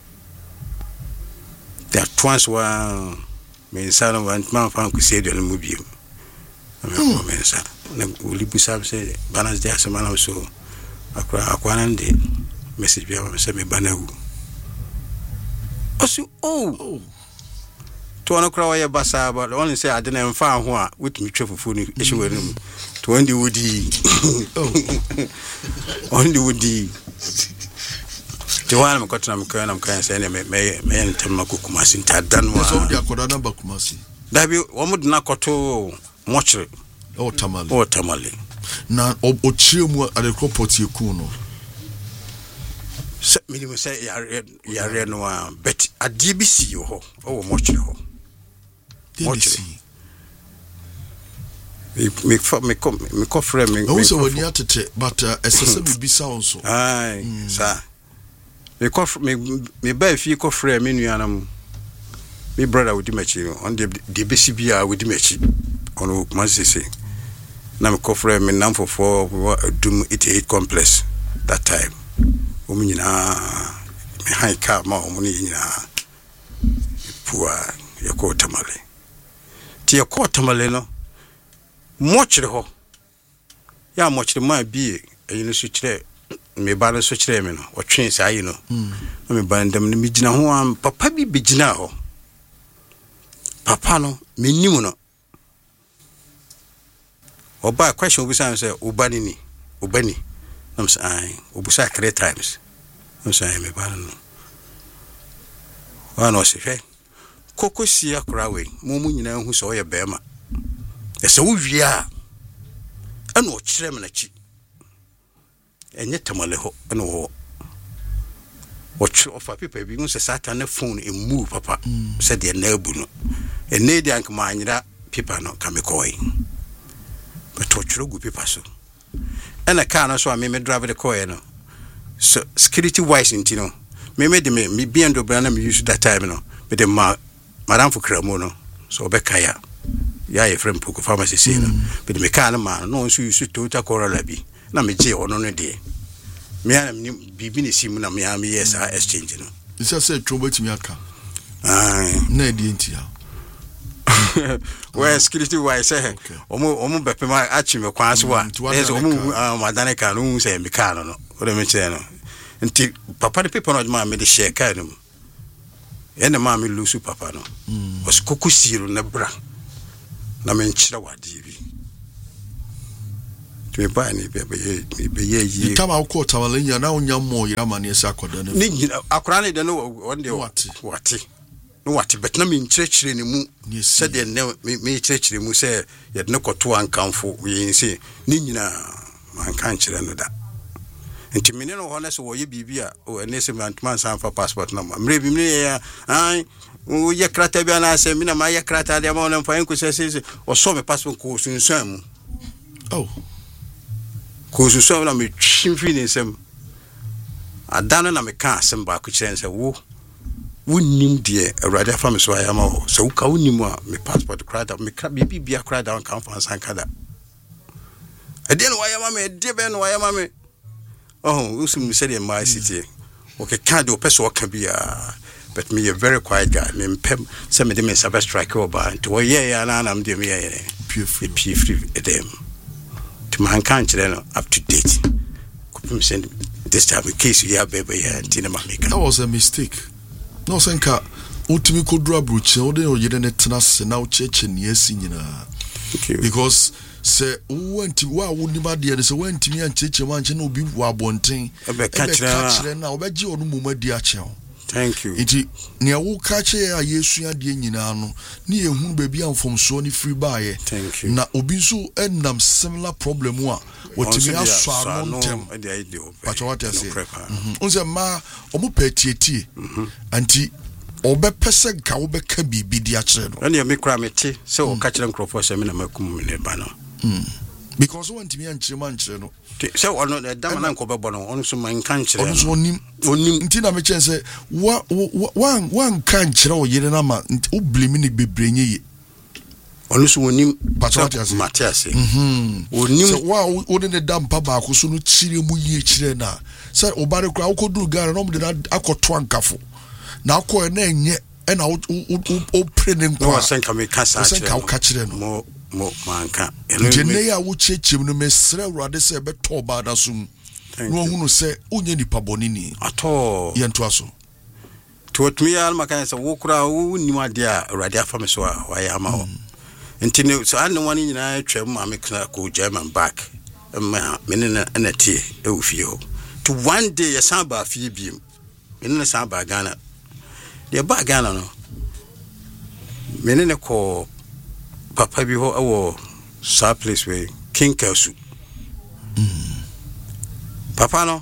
There are twice one, me son of one man found to say the movie. I mean, Mensa. Ulibusab say, Banas de Asamana so. Aquanandi. Message me say me banawu. Osu oh. To one crowd ya basa but only say I didn't find one with me travel for you issue with him. To one the woody. Oh. On the woody. To one I'm cutting I'm kind I'm kind say me me me ntem Kumasi tadan wa. So dia koda number Kumasi. Da bi wo mud na koto mochre. Oh tamale. Oh tamale. Na ochie mu ade kopoti eku no. Se me dem say ya re no a bet ade bi si yo ho o mochre ho. Mochre. Me me me come me ko frame me. O so woni atete but esese me bi sa onso. Ai sa. Me ko me me ba fi ko frame me nuanam. Me brother with mechi on the the B C B a with mechi on Kumasi. Na me ko frame me nam for for Dum eighty-eight complex that time. Omi nyina me high car ma omuni nyina puwa ya ko tamale ti ya ko tamale no mochire ho ya mochire ma bi eyino su kire me ba no su kire me no otwen sa yi no me ba ndam no me gina ho am papa bi be gina ho papa no me nim no oba question obi say obani ni obani I'm saying, Ubusa three times. I'm saying, me ban. One was a Coco see a croway, Mumu, who saw a bema. As a wuvia, and watch them in a cheek. And yet, Tamaleho, and all. Watch of a people being a sat on the phone and move, Papa, said the Nebuno. And Nady and Command that people not come a coin. But watch your good people so. And I can't so I may drive the car no. So security wise in Tino. Me made me me be and Branham use that time no. But the ma Madame for Cremono. So Becaya. Ya a friend Poco pharmacy say no. But the mechanic man no so you should to ta Corabi. Na me J on no day. Me am bibini simuna me am yes I exchange no. It's just say trouble to me aka. Aye. Na di ntia. Where security wise say omo omo bepe ma achi me kwan so a yes omo madane ka no say me ka no no o me che no nti papa de people no ma me de share ka no e na ma me lusu papa no was kokusiro na bra na me nchira wade bi to me buy ni be be be ye time I call Tawalenya na onya mo yira mane esa akoda no ni akora ne de no one day what what no what but na me nkyerɛkyerɛ ne mu sɛ de ne me nkyerɛkyerɛ mu sɛ ye de ne kɔto ankamfo we nse ni nyina man kan kyerɛ no da nti me ne no ho na sɛ wo ye bibia o ene sɛ man man san fa passport na mre bi me ya ai o ye krata bia na sɛ me na ma ye krata de ma no mfa enko sɛ sɛ o so me passport ko sunsun mu oh ko sunsun na me twimfi ne nsɛm adano na me ka asɛm ba ko kyerɛ sɛ wo wonnim de awurade afa me so ayama ho sɛ wo ka wonnim a me passport krata me kra bibi bia krata on kan fa san kada ade no wayama me de be no wayama me oh usum said in my city okay can't do person can be uh but me a very quiet guy me pem some of them is a strike over to yeah yeah na am dem yeah beautiful beautiful them to man can't you up to date could send this time in case you have baby yeah tina mamika that was a mistake no senka utimi kodura bruche o de o yede ne tenase na o cheche ne asi nyina because se went to wa woni ma de se went mi ancheche ma anche na obi wa bonten e be ka kire na obeji onu mumadi a che. Thank you. Iti ne wo ka che ya yesu ade nyina no ne ehun ba bi amfomso ni free buy na obi so enam similar problem a wotimi aso ano ntem but what I say unse ma omo petietie anti obe pese ga wo be ka bibi di a kire no ene me kra mete se o ka kire nkrofo se me na makum me ba no because one timi anchire man chire no se ono da dama na nko bebo no ono so man kan chire ono so onim onim nti na me chen se wa wan wan kan chire o yire na ma o blame ni bebrenye ye ono so onim Matias Matias mhm onim se wa o de dam pa ba ko so no chire mu ye chire na se obare kra akodu gara no de akoto ankafo na akọ na enye na o o pre ne nko no senka me kasa senka o ka chire no mo mo manka ene ya wo chechim no mesre awrade se be to ba da sum no hunu se onye nipa boni ni ato ye nto aso to tumi ya almaka se wo kura wo ni ma dia awrade afa me so wa ya ma ho ntine so an wani nyina twam ma me kna ko German back ma me ne na tie e wo fie ho to one day ya san ba fie bi me ne san ba Ghana de ba Ghana no me ne ko papa bi ho awo sa place we King Kelsu mm papa no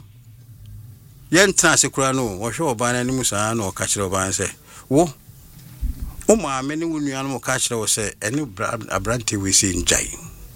yentra se kura no wo hwe oba na ni musa na o ka kire oba nse wo o ma me ni wonu anu ka kire wo se eni abrante we se njai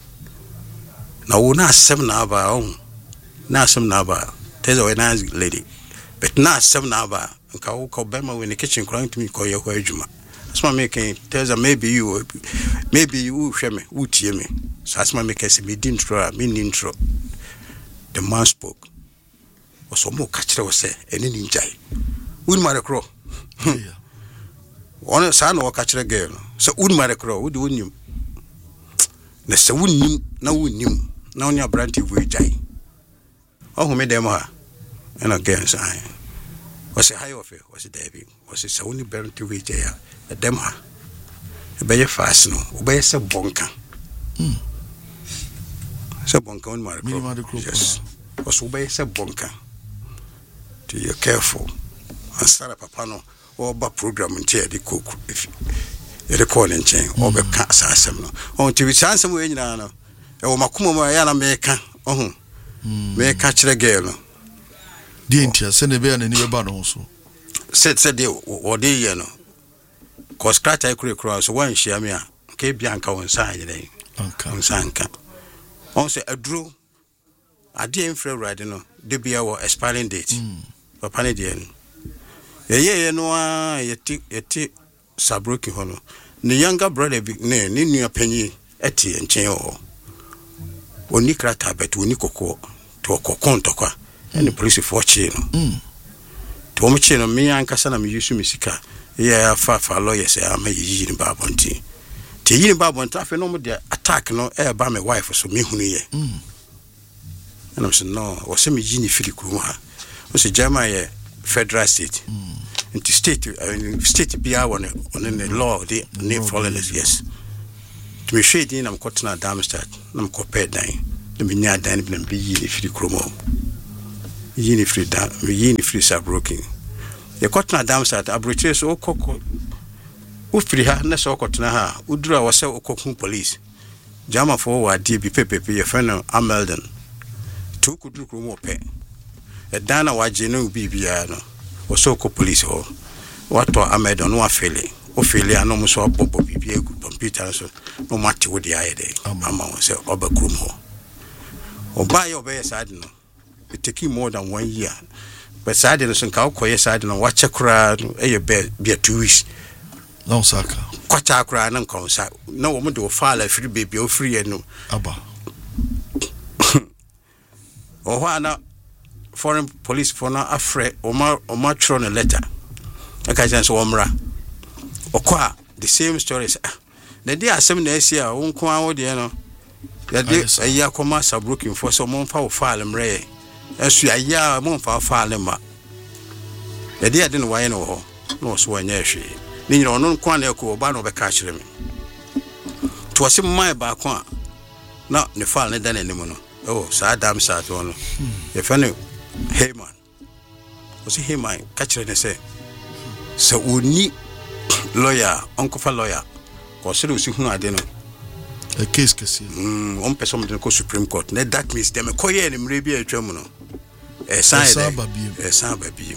na wo na asem na aba o na asem na aba tell a nice lady but na asem na aba nka wo ko be ma we ni kitchen kura ntumi ko ye ho adwuma asma making tells maybe you maybe you share me utie me so asma make say me didn't try me intro the man spoke was so mo catch was say any ninjai un mare kro yeah one sa no catch the girl so un mare kro wo do unim na se unim na unim na onya branti we jai oh me dem ha and again say was a high of it was a David was it only branti we jai dem ha e be fast no o be se bonka mm se bonka on mare yes o so be se bonka to you careful and start papa no o ba program ntia de koku if e record nchen o be ka asasem no on ti chansem we nyina no e wo makomo ma ya na me ka ohun me ka kire girl no di ntia se ne be na ni be ba no so set set de o de ye no cause scratch I could cross so one share me ke bianca on side dey on sanka on say adru ade enfre ride no de bia wo expiring date papa ne de no ye ye no a yeti yeti sabroki ho no ne younger brother bi ne ne nua panyi eti enchen ho oni krata bet oni kokko to kokko ntokwa ene police for chi no to mo chi no me ankasa na me yusu misika yeah fa fa lawyer say am yi ni babonti te yi ni babonti afi no mo de attack no e ba my wife so me hunu ye mm and I'm saying no o se me yi ni fili kuru ha o se jama ye federal state mm into state I mean state be our on on the law the ne followers yes to me shade in am cotton Darmstadt nam ko pay dan the minya dan bin be yi free kromo yi ni free da yi ni free sabroking ye kotna dam sat abrochire so kokko u free ha na so kotna ha udura wo se okokun police jama for wa die bi pepepe ye feno amelden to kuduru kromo pe e dana wa jenu bibia no wo so ko police ho wato amelden no afele o fele ano mo so bobo bibia gu computer so no mate wo dia ye de ama wo se oba kromo oba ye oba ye sad no it take more than one year but sad no so ka ko ye sad no wa chekura e ye be be two weeks no saka kwata akura nan kon sa na wo mo do file free baby o free no aba o hwana foreign police for na afre o ma o ma throw a letter aka chance wo mra okwa the same stories na dia asem na asia wo nko awo de no ya de ayi akoma sabroking for so mo fa wo file mre asu ayi mo fa file ma ya de ade no waye no ho no so wanya hwe ni nyina ono nko na ko ba no be ka kire me to wase mai ba ko a na ne file ne dan anim no oh sa dam sa to no ye fa ne hey man o si hey man ka kire ne se so oni lawyer uncle fa lawyer ko se do si hu ade no a case case mm on person de ko Supreme Court ne that means dem ko ye ne mre bi atwam no e san e san ba bi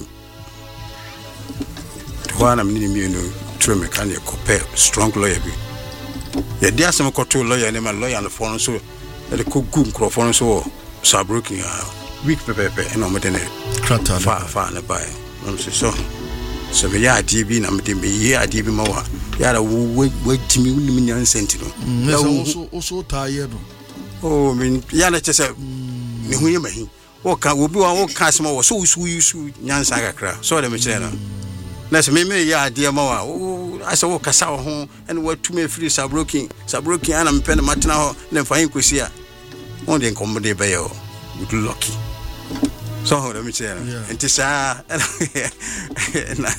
wana mni mi no true mechanic ko pe strong lawyer bi ye dia sem ko to lawyer ne ma lawyer no for so e ko gu microphone so sabroking a week pepe pe no mo de ne krata fa fa ne ba no so so me ya D B na me de me ya D B ma wa ya ra wo wo timi ni nyan senti no na so so so ta ye no oh me ya na chese ni hu ye mahi wo ka wo bi wa wo ka sem wo so usu usu nyan sa kakra so de me chire na na se me me ya de ma wa o asa wo kasa ho en wo tumi free sabroking sabroking ana me pe na matena ho na fa hin kwesi a on de nkomde be yo good lucky so ho de me chire na enti sa na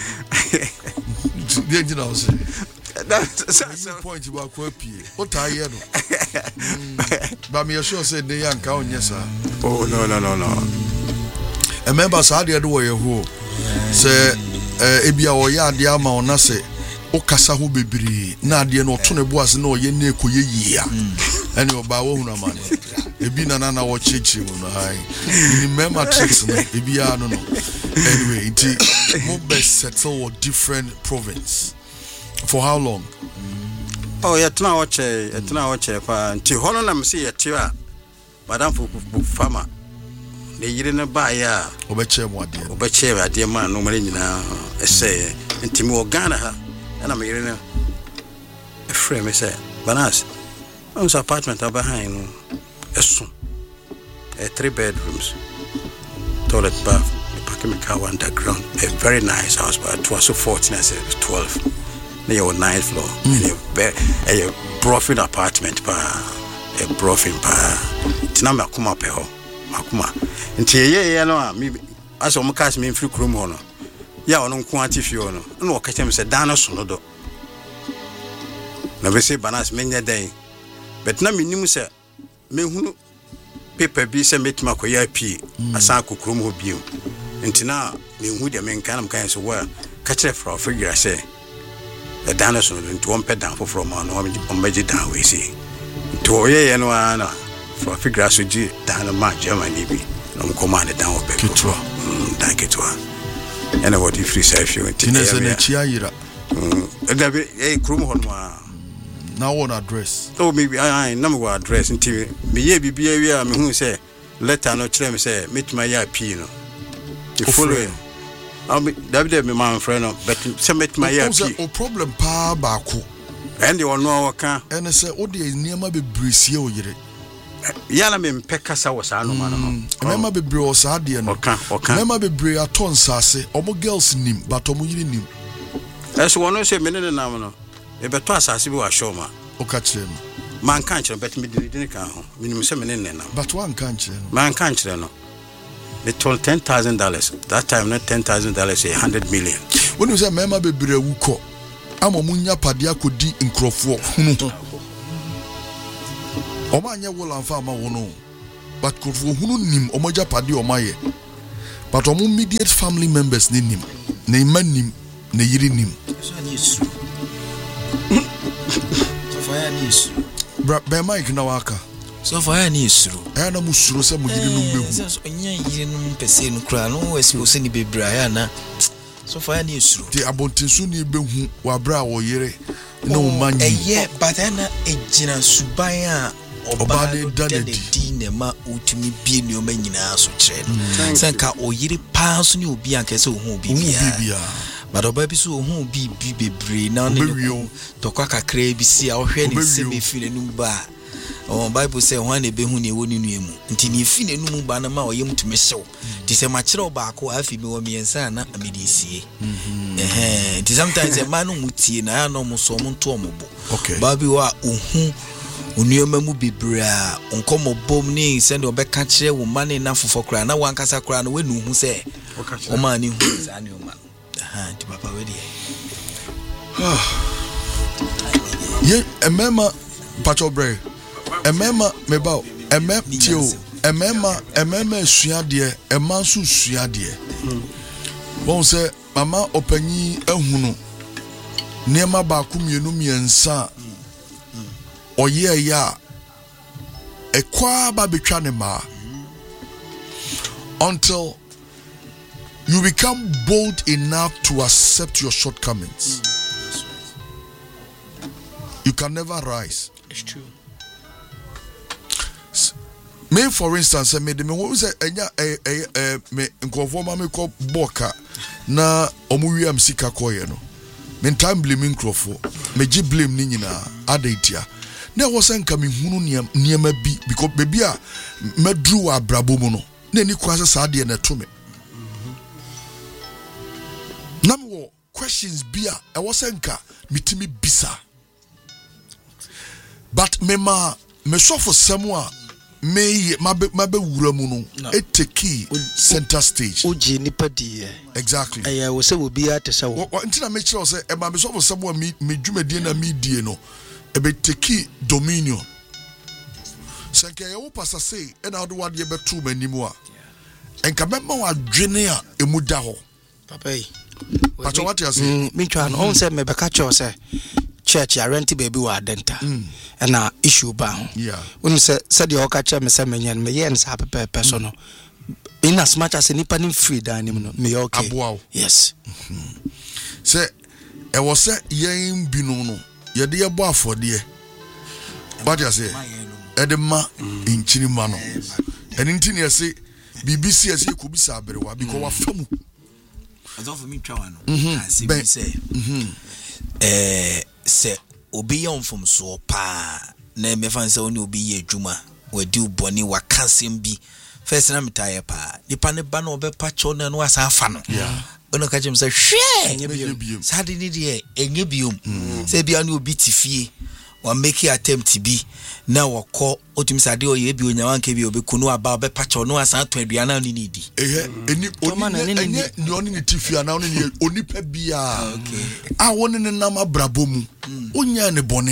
dia jina o se that's point you are ko pie o ta ye no ba me sure say dey anka onye sa oh no no no no e member sa de do ye ho say ebia o ya ade ama ona se o kasa ho bebiri na ade no to ne boase na o ye na ekoye yia ani oba wo hunu amane ebi na na na wo chichi mu no hai ni member tricks no ebia no no anyway it mo be settle with different province for how long oh ya tuna wache ya tuna wache pa nti hono na msi ya tiwa madam fu farmer ne yire ne ba ya obeche mu ade obeche ade ma no mare nyina ese nti mi Ghana ha na me yire ne e frame say Banas on sa apartment behind no eso e three bedrooms toilet bath the parking car underground a very nice house but it was so fourteen I said twelve near your ninth floor mm. a profit apartment pa a profit pa tina makuma pe ho makuma nti ye ye no me aso mo cash me free room ho no ya ono nko atifio no na o kache me se dana so no do na be say Banas menya den but na minim se me hunu paper bi se metima ko ya pi asa kokrom ho bio nti na me hu de men kanam kan so wa kache fra figure say the dinosaur into one pet down for from on on magic down we see to ye no ana for figure so ji down ma Germany bi no command down o back to dan ketwa and what if free self you into the na chia yira da be e krum hon ma na one address oh maybe I na me address nti me ye bibia wi a me hu say letter no kire me say metima ya p no you follow I'll be David me man friend no but submit my year o problem pa ba ko and you know waka and say o de niam be bresie o yire ya na me mpeka sa wo sa no ma no niam be bre o sa de no oka oka niam be bre aton sase omo girls nim but omo yire nim eso wono say me ne nam no e beto asase bi wa show ma o ka kire no man kan kire but me de de kan ho minim say me ne ne nam but one kan kire no man kan kire no they told ten thousand dollars that time not ten thousand dollars a hundred million when you say mema be bre wuko ama munya pade akodi nkrofo hunu Omanya will and farmer wono. But could for who nim Omoja Padi or Maye. But omo immediate family members nim him. Ne man nim, ne yiri nim. So for ya news. Be Mike na waka. So for ya news. I na musuro se mo yiri num behu. So onya yiri num pese no kra no expose ni bebra ya na. So for ya news. The abontinsu ni behu wa bra wo yire. No man. Eh yeah, but na ejina suban a oba de dadi ne ma utumi bie ne o ma nyina so kire no. Sanka oyiri pa so ni obi anka se ohu obi bia. But oba bi so ohu obi bi bebre na ne to kwa kakra bi si a ohwe ne se me fi ne num ba. Oh, Bible say one ebe hu ne woni nu emu. Nti ne fi ne num ba na ma oyem tumi hyew. Ti se ma kire oba ko afi bi wo miensa na amedisie. Eh, ti sometimes e ma no mutie na ya no mo so mo nto mo bo. Okay. Ba bi wa ohu onioma mu bibra onkomo bom ni send obeka kire wo mane na fofo kra na wankasa kra na wenu hu se o ma ni hu za ni o ma. Aha, ti papa we dey. Ye emema pacho bre. Emema meba emem tio emema emema suade ema so suade. Bon se mama opanyi ehunu nema ba ku mienu miensa oye ya ekwa ba betwa ne ma until you become bold enough to accept your shortcomings. That's right. You can never rise. It's true. Me for instance, I made me what was enya eh eh me nkofo ma me ko boka na omuwi am sika koye no. Me time blaming nkofo. Me gi blame ni nyina adaitia. Na wo se nka me hunu niam bi because baby a madru abrabo mu no. Na ni kwase saade na to me. Na me wo questions bia e wo se nka mitimi bisa. But me ma me so for someone me mabe mabe wura mu no it take key center stage oji nipa die exactly eh wo se wo bia te se wo ntina me kire say e ma me so for some me me dwumadie na me die no e be take dominion senke ye wo pasa say e na do wade be tu manimu a enka bemma wa dwene a emu da ho papa yi pacho what you say me twa no on say me be ka cho say church ya rent baby wa denta and na issue ba yeah when say said you ka che me say me nyen me yen sa pepe person no in as much as nipa nim free dan nim no me okay aboa yes say e wo say yen bi no no ye de ye bo afode what you say e de ma inchini ma no and intini ye say B B C say ko bi sa aberewa because wa famu azo for me twa no I see me say eh se obi yon from so pa na me fan se oni obi ye adwuma wadi uboni wa kansem bi first na metaye pa nipa ne ba na obepa cho na no asa afa no yeah ono ka jem se hwe enye biom sade ni de enye biom se bia na obi tifie wa make attempt bi na wako otumi sade oye bi onyawan ke bi obekunu aba obepa cho no asa to aduana ni ni di eh eni oni enye ni oni ni tifie na oni ni onipa bia okay a woni ne nam abrabo mu onya ne bone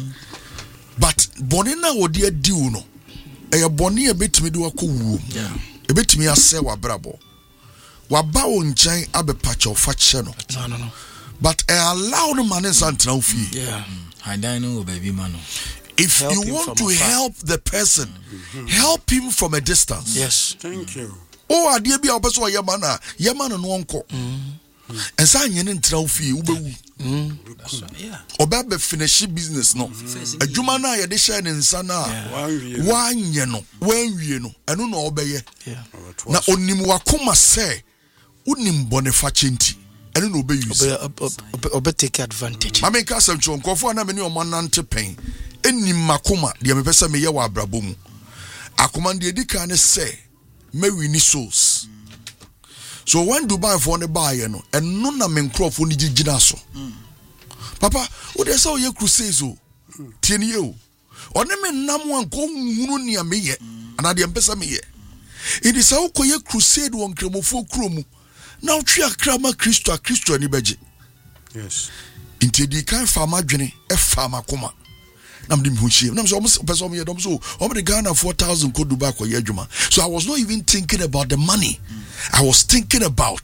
but bone na wodi adi wo no e bone e betimi de wakowuo yeah e betimi ase wa brabo wa ba wo nchen abepa cho fa che no no no no but e allow no man santra ofie yeah I don't know baby man if help you want to afar. help the person mm-hmm. help him from a distance yes thank you oh adie bia opeso wa yamana yamana no onko and say nyene ntra ofie wo bewu yeah oba be finish business no adwuma na ye de share ne nsa na wanye no wanwie no eno na obeye na onim wakoma se unim bone fa chenti eno na obe use obe take advantage I mean ka sam chon kofo na me ne o manante pen enim makoma de me pesa me ye wa abrabo mu akoma de edika ne se me wini souls. So when Dubai for the buy no and no na men crop for ni gigina so. Papa, what they say ye crusades o. Tieni ye o. One men nam wan ko hunu ni ame ye. Ana de empesa me ye. It is how ko ye crusade won kremofo kromu. Now twi akra ma Kristo a Kristo ani beje. yes. Inti di kan fa ma dwene e fa ma koma. nam dim hu shame nam so almost person me dom so o me Ghana four thousand ko Dubai ko ye adwuma. So I was not even thinking about the money. Mm. I was thinking about